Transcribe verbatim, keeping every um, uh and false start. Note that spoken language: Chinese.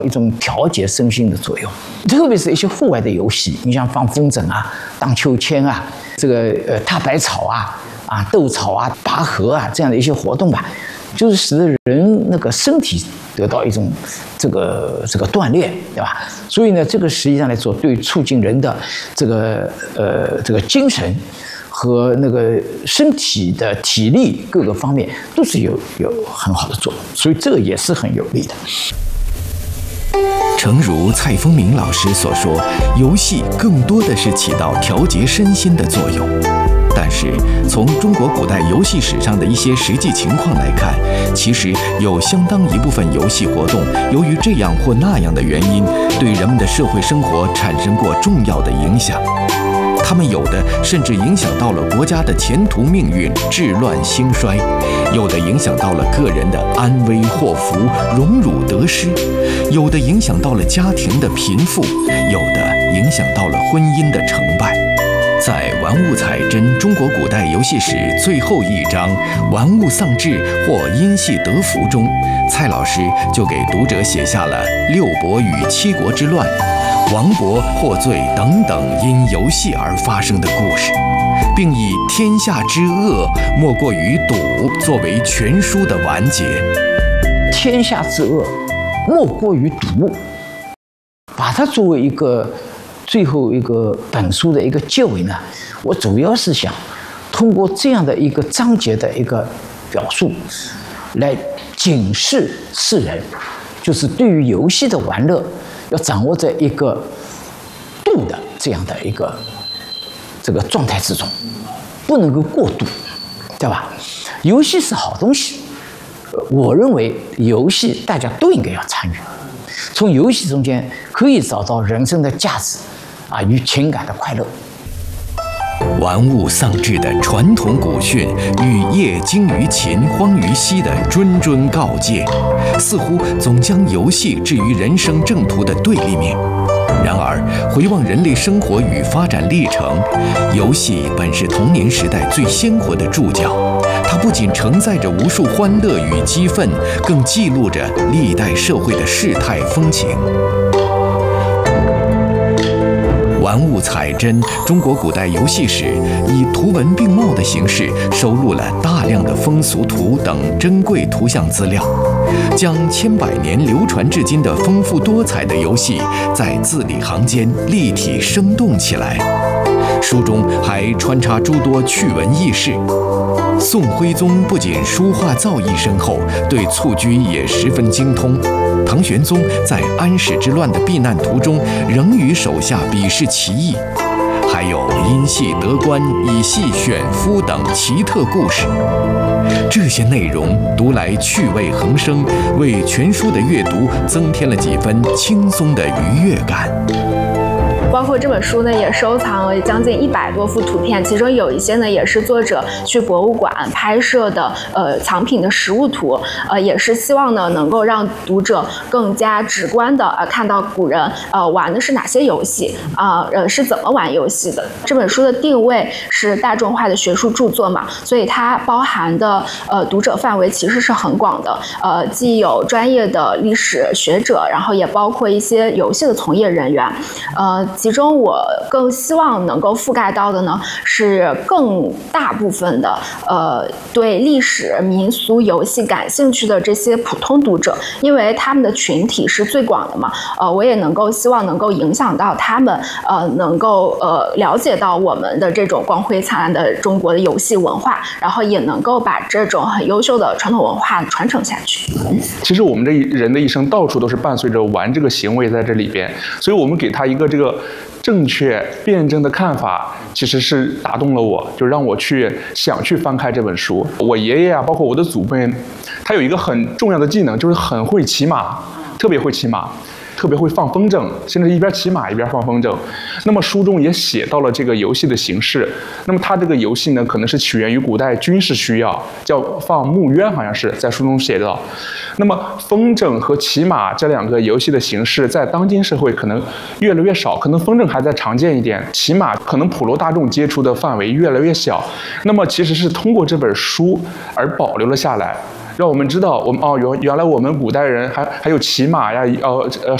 一种调节身心的作用。特别是一些户外的游戏，你像放风筝啊、荡秋千啊、这个呃踏百草啊、啊斗草啊、拔河啊这样的一些活动吧，就是使得人那个身体得到一种这个这个锻炼，对吧？所以呢，这个实际上来说，对促进人的这个呃这个精神和那个身体的体力各个方面都是有有很好的作用，所以这个也是很有利的。 诚如蔡丰明老师所说，游戏更多的是起到调节身心的作用。但是，从中国古代游戏史上的一些实际情况来看，其实有相当一部分游戏活动，由于这样或那样的原因，对人们的社会生活产生过重要的影响。他们有的甚至影响到了国家的前途命运、治乱兴衰，有的影响到了个人的安危祸福、荣辱得失，有的影响到了家庭的贫富，有的影响到了婚姻的成败。在《玩物采真：中国古代游戏史》最后一章“玩物丧志或因戏得福”中，蔡老师就给读者写下了六伯与七国之乱、王勃获罪等等因游戏而发生的故事，并以“天下之恶莫过于赌”作为全书的完结。 天下之恶莫过于赌，把它作为一个最后一个本书的一个结尾呢，我主要是想通过这样的一个章节的一个表述，来警示世人，就是对于游戏的玩乐要掌握在一个度的这样的一个这个状态之中，不能够过度，对吧？游戏是好东西，我认为游戏大家都应该要参与，从游戏中间可以找到人生的价值啊与情感的快乐。 玩物丧志的传统古训与业精于勤、荒于嬉的谆谆告诫，似乎总将游戏置于人生正途的对立面。然而，回望人类生活与发展历程，游戏本是童年时代最鲜活的注脚。它不仅承载着无数欢乐与激愤，更记录着历代社会的世态风情。玩物采真：中国古代游戏史以图文并茂的形式收录了大量的风俗图等珍贵图像资料，将千百年流传至今的丰富多彩的游戏在字里行间立体生动起来。书中还穿插诸多趣闻轶事。宋徽宗不仅书画造诣深厚，对蹴鞠也十分精通。唐玄宗在安史之乱的避难途中，仍与手下比试棋艺，还有因戏得官、以戏选夫等奇特故事。这些内容读来趣味横生，为全书的阅读增添了几分轻松的愉悦感。 包括这本书呢，也收藏了将近一百多幅图片，其中有一些呢也是作者去博物馆拍摄的呃藏品的实物图，呃也是希望呢能够让读者更加直观的呃看到古人呃玩的是哪些游戏啊，呃是怎么玩游戏的。这本书的定位是大众化的学术著作嘛，所以它包含的呃读者范围其实是很广的，呃既有专业的历史学者，然后也包括一些游戏的从业人员，呃。其中我更希望能够覆盖到的呢，是更大部分的呃对历史、民俗、游戏感兴趣的这些普通读者，因为他们的群体是最广的嘛。呃，我也能够希望能够影响到他们，呃，能够呃了解到我们的这种光辉灿烂的中国的游戏文化，然后也能够把这种很优秀的传统文化传承下去。 其实我们这人的一生到处都是伴随着玩这个行为在这里边，所以我们给他一个这个正确辩证的看法，其实是打动了我，就让我去想去翻开这本书。我爷爷啊，包括我的祖辈，他有一个很重要的技能，就是很会骑马，特别会骑马，特别会放风筝，甚至一边骑马一边放风筝。那么书中也写到了这个游戏的形式。那么它这个游戏呢，可能是起源于古代军事需要，叫放木鸢，好像是在书中写到。那么风筝和骑马这两个游戏的形式，在当今社会可能越来越少，可能风筝还在常见一点，骑马可能普罗大众接触的范围越来越小。那么其实是通过这本书而保留了下来。 让我们知道我们哦原原来我们古代人还还有骑马呀，呃呃